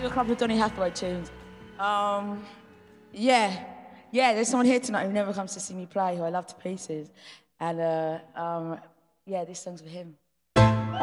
do a couple of Donny Hathaway tunes. Yeah, there's someone here tonight who never comes to see me play, who I love to pieces. And yeah, this song's for him.